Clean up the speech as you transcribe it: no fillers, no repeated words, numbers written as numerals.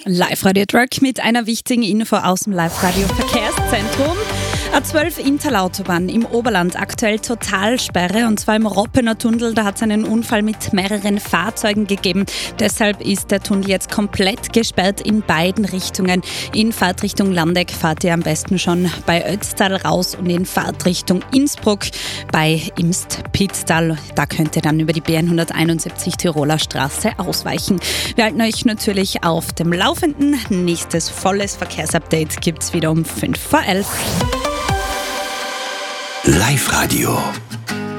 Live-Radio-Truck mit einer wichtigen Info aus dem Live-Radio-Verkehrszentrum. A12 Interlautobahn im Oberland, aktuell Totalsperre, und zwar im Roppener Tunnel. Da hat es einen Unfall mit mehreren Fahrzeugen gegeben. Deshalb ist der Tunnel jetzt komplett gesperrt in beiden Richtungen. In Fahrtrichtung Landeck fahrt ihr am besten schon bei Ötztal raus und in Fahrtrichtung Innsbruck bei Imst-Pitztal. Da könnt ihr dann über die B171 Tiroler Straße ausweichen. Wir halten euch natürlich auf dem Laufenden. Nächstes volles Verkehrsupdate gibt es wieder um 5 vor 11. Live-Radio.